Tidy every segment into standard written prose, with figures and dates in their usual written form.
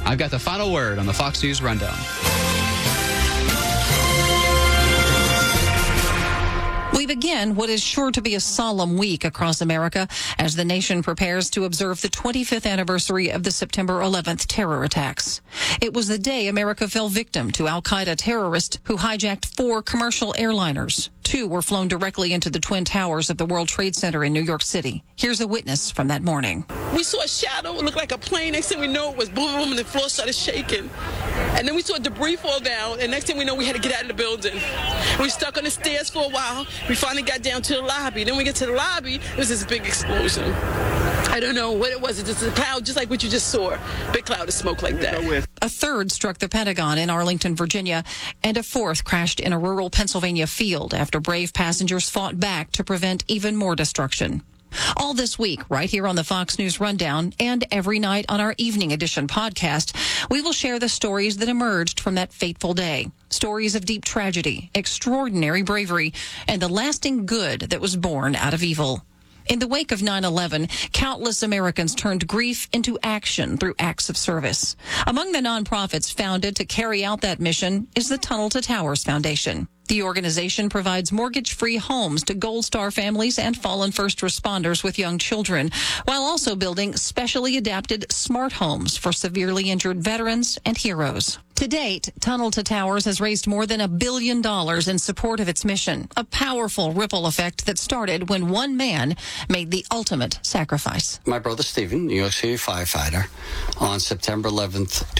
I've got the final word on the Fox News Rundown. We begin what is sure to be a solemn week across America as the nation prepares to observe the 25th anniversary of the September 11th terror attacks. It was the day America fell victim to al-Qaeda terrorists who hijacked 4 commercial airliners. 2 were flown directly into the Twin Towers of the World Trade Center in New York City. Here's a witness from that morning. We saw a shadow. It looked like a plane. Next thing we know, it was boom, boom, and the floor started shaking. And then we saw debris fall down, and next thing we know, we had to get out of the building. We stuck on the stairs for a while. We finally got down to the lobby. Then we get to the lobby, it was this big explosion. I don't know what it was. It's just a cloud, just like what you just saw. Big cloud of smoke like that. A third struck the Pentagon in Arlington, Virginia, and a fourth crashed in a rural Pennsylvania field after brave passengers fought back to prevent even more destruction. All this week, right here on the Fox News Rundown and every night on our Evening Edition podcast, we will share the stories that emerged from that fateful day. Stories of deep tragedy, extraordinary bravery, and the lasting good that was born out of evil. In the wake of 9/11, countless Americans turned grief into action through acts of service. Among the nonprofits founded to carry out that mission is the Tunnel to Towers Foundation. The organization provides mortgage-free homes to Gold Star families and fallen first responders with young children, while also building specially adapted smart homes for severely injured veterans and heroes. To date, Tunnel to Towers has raised more than $1 billion in support of its mission, a powerful ripple effect that started when one man made the ultimate sacrifice. My brother Stephen, New York City firefighter, on September 11th,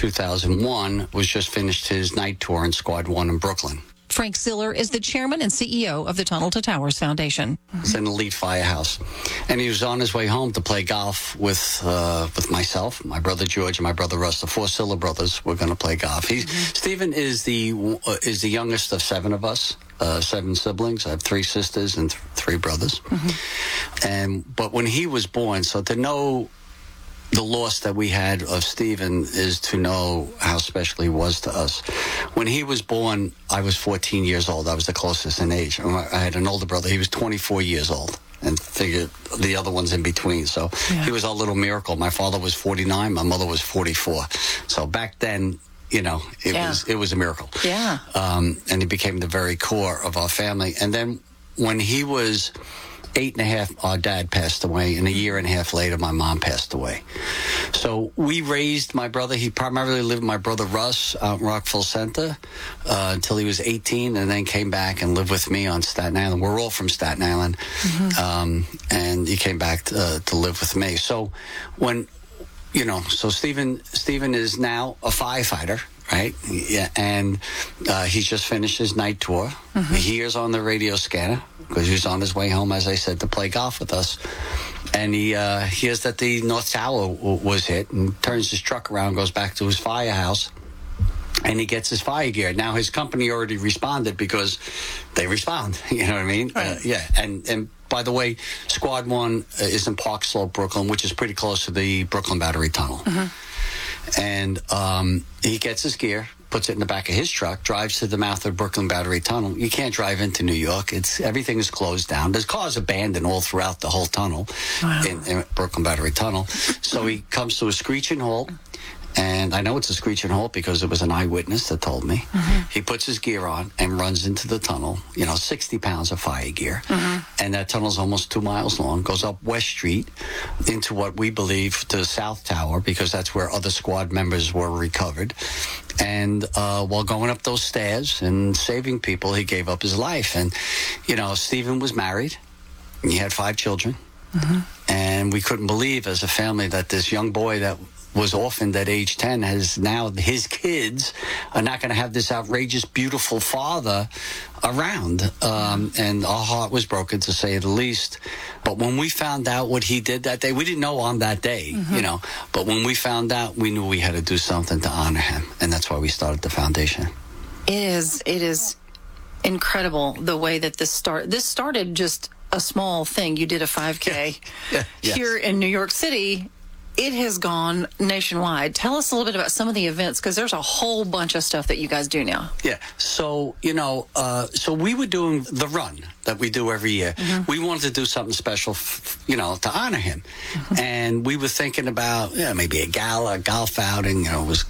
2001, was just finished his night tour in Squad 1 in Brooklyn. Frank Siller is the chairman and CEO of the Tunnel to Towers Foundation. It's an elite firehouse. And he was on his way home to play golf with myself, my brother George, and my brother Russ. The 4 Siller brothers were going to play golf. Stephen is the youngest of 7 of us, 7 siblings. I have 3 sisters and 3 brothers. But when he was born, so to know the loss that we had of Stephen is to know how special he was to us. When he was born, I was 14 years old. I was the closest in age. I had an older brother. He was 24 years old, and figured the other one's in between. So He was our little miracle. My father was 49. My mother was 44. So back then, it was a miracle. Yeah. And he became the very core of our family. And then when he was 8 and a half, our dad passed away, and a year and a half later, my mom passed away. So we raised my brother. He primarily lived with my brother Russ out in Rockville Center until he was 18, and then came back and lived with me on Staten Island. We're all from Staten Island, and he came back to live with me. So so Stephen is now a firefighter. Right? Yeah, and he just finished his night tour. He hears on the radio scanner because he was on his way home, as I said, to play golf with us. And he hears that the North Tower was hit and turns his truck around, goes back to his firehouse, and he gets his fire gear. Now, his company already responded because they respond. You know what I mean? Right. And by the way, Squad 1 is in Park Slope, Brooklyn, which is pretty close to the Brooklyn Battery Tunnel. And he gets his gear, puts it in the back of his truck, drives to the mouth of the Brooklyn Battery Tunnel. You can't drive into New York. Everything is closed down. There's cars abandoned all throughout the whole tunnel, in Brooklyn Battery Tunnel. So he comes to a screeching halt. And I know it's a screeching halt because it was an eyewitness that told me. He puts his gear on and runs into the tunnel, 60 pounds of fire gear. And that tunnel's almost 2 miles long, goes up West Street into what we believe to the South Tower, because that's where other squad members were recovered. And while going up those stairs and saving people, he gave up his life. And, Stephen was married. He had 5 children. And we couldn't believe as a family that this young boy that was orphaned at age 10 has now, his kids are not going to have this outrageous, beautiful father around. And our heart was broken, to say the least. But when we found out what he did that day, we didn't know on that day, but when we found out, we knew we had to do something to honor him. And that's why we started the foundation. It is incredible the way that this started just a small thing. You did a 5K here in New York City. It has gone nationwide. Tell us a little bit about some of the events, because there's a whole bunch of stuff that you guys do now. Yeah. So, so we were doing the run that we do every year. We wanted to do something special, to honor him. And we were thinking about, maybe a gala, a golf outing, it was